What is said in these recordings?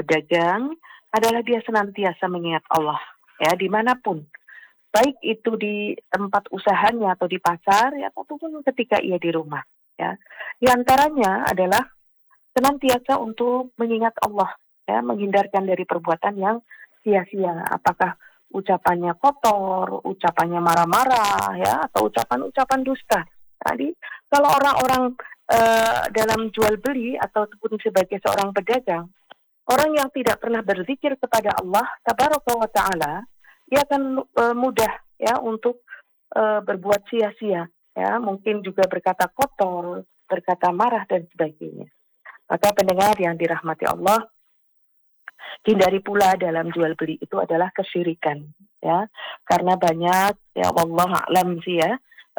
pedagang adalah dia senantiasa mengingat Allah, ya, dimanapun. Baik itu di tempat usahanya atau di pasar, ya, ataupun ketika ia di rumah. Ya. Di antaranya adalah senantiasa untuk mengingat Allah, ya, menghindarkan dari perbuatan yang sia-sia. Apakah ucapannya kotor, ucapannya marah-marah, ya, atau ucapan-ucapan dusta. Jadi kalau orang-orang dalam jual beli ataupun sebagai seorang pedagang, orang yang tidak pernah berzikir kepada Allah Tabaraka wa Ta'ala, dia akan mudah, ya, untuk berbuat sia-sia, ya, mungkin juga berkata kotor, berkata marah dan sebagainya. Maka pendengar yang dirahmati Allah, hindari pula dalam jual beli itu adalah kesyirikan, ya, karena banyak, ya, wallahu a'lam sih, ya,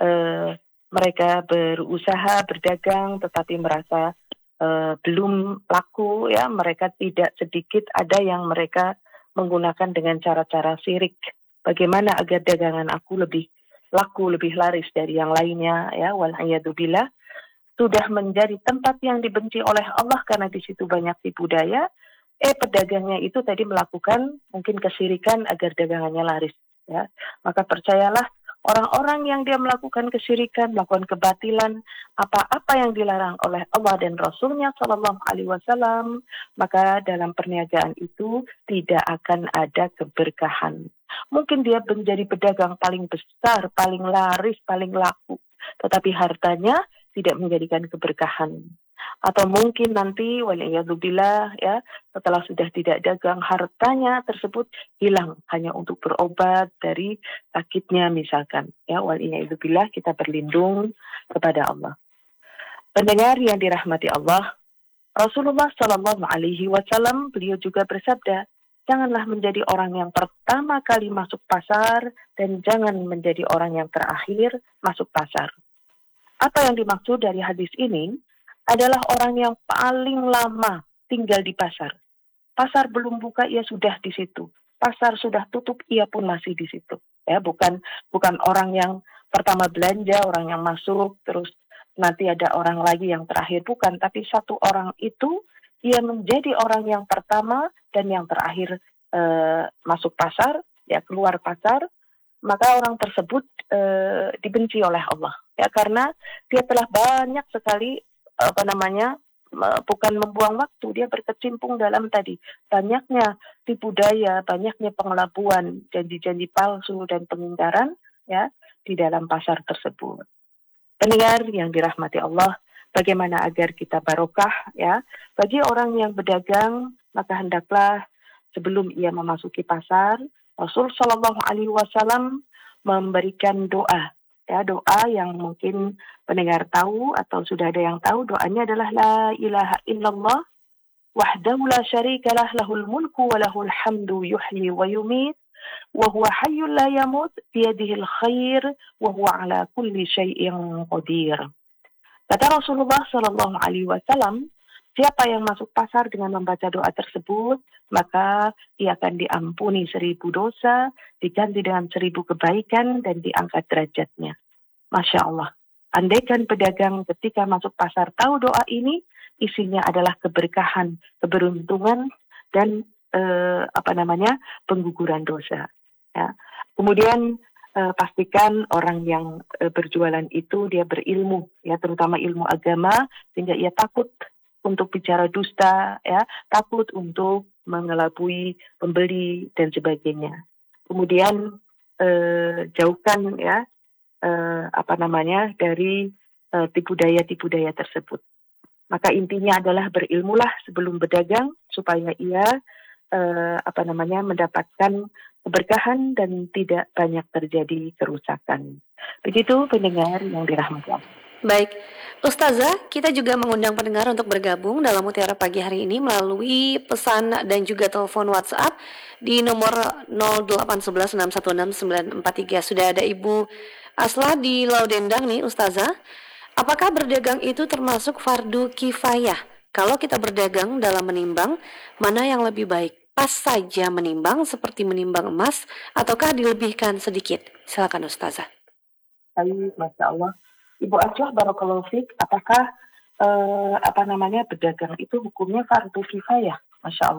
mereka berusaha berdagang tetapi merasa belum laku, ya, mereka tidak sedikit ada yang mereka menggunakan dengan cara-cara syirik. Bagaimana agar dagangan aku lebih laku, lebih laris dari yang lainnya, ya, wal'iyadzubillah, sudah menjadi tempat yang dibenci oleh Allah karena di situ banyak tipu daya. Pedagangnya itu tadi melakukan mungkin kesyirikan agar dagangannya laris, ya. Maka percayalah, orang-orang yang dia melakukan kesyirikan, melakukan kebatilan, apa-apa yang dilarang oleh Allah dan Rasulnya Shallallahu Alaihi Wasallam, maka dalam perniagaan itu tidak akan ada keberkahan. Mungkin dia menjadi pedagang paling besar, paling laris, paling laku, tetapi hartanya tidak menjadikan keberkahan. Atau mungkin nanti waliyadzubillah, ya, setelah sudah tidak dagang, hartanya tersebut hilang hanya untuk berobat dari sakitnya misalkan, ya, waliyadzubillah, kita berlindung kepada Allah. Pendengar yang dirahmati Allah, Rasulullah Shallallahu Alaihi Wasallam, beliau juga bersabda, janganlah menjadi orang yang pertama kali masuk pasar dan jangan menjadi orang yang terakhir masuk pasar. Apa yang dimaksud dari hadis ini adalah orang yang paling lama tinggal di pasar. Pasar belum buka, ia sudah di situ. Pasar sudah tutup, ia pun masih di situ. Ya, bukan orang yang pertama belanja, orang yang masuk, terus nanti ada orang lagi yang terakhir, bukan. Tapi satu orang itu, ia menjadi orang yang pertama dan yang terakhir masuk pasar, ya, keluar pasar. Maka orang tersebut dibenci oleh Allah, ya, karena dia telah banyak sekali bukan membuang waktu, dia berkecimpung dalam tadi banyaknya tipu daya, banyaknya pengelabuan, janji-janji palsu dan pengingkaran, ya, di dalam pasar tersebut. Pendengar yang dirahmati Allah, bagaimana agar kita barokah, ya, bagi orang yang berdagang, maka hendaklah sebelum ia memasuki pasar, Rasul Shallallahu Alaihi Wasallam memberikan doa, ya, doa yang mungkin pendengar tahu atau sudah ada yang tahu. Doanya adalah la ilaha illallah wahdahu la syarikalah lahul mulku wa lahul hamdu yuhyi wa yumit wa huwa hayyul la yamut biyadihil khair wa huwa ala kulli syai'in qadir. Kata Rasulullah Shallallahu Alaihi Wasallam, siapa yang masuk pasar dengan membaca doa tersebut, maka ia akan diampuni 1000 dosa, diganti dengan 1000 kebaikan, dan diangkat derajatnya. Masya Allah. Andaikan pedagang ketika masuk pasar tahu doa ini, isinya adalah keberkahan, keberuntungan, dan pengguguran dosa. Ya. Kemudian pastikan orang yang berjualan itu dia berilmu, ya, terutama ilmu agama, sehingga ia takut untuk bicara dusta, ya, takut untuk mengelabui pembeli dan sebagainya. Kemudian jauhkan, ya, dari tipu daya tersebut. Maka intinya adalah berilmulah sebelum berdagang supaya ia mendapatkan keberkahan dan tidak banyak terjadi kerusakan. Begitu pendengar yang dirahmati Allah. Baik, Ustazah, kita juga mengundang pendengar untuk bergabung dalam Mutiara Pagi hari ini melalui pesan dan juga telepon WhatsApp di nomor 0811616943. Sudah ada Ibu Asla di Laudendang nih, Ustazah. Apakah berdagang itu termasuk fardu kifayah? Kalau kita berdagang dalam menimbang, mana yang lebih baik? Pas saja menimbang seperti menimbang emas ataukah dilebihkan sedikit? Silakan Ustazah. Baik, Masya Allah. Ibu Aslah, barakallahu fiik, apakah berdagang itu hukumnya fardu kifayah? Masya Allah.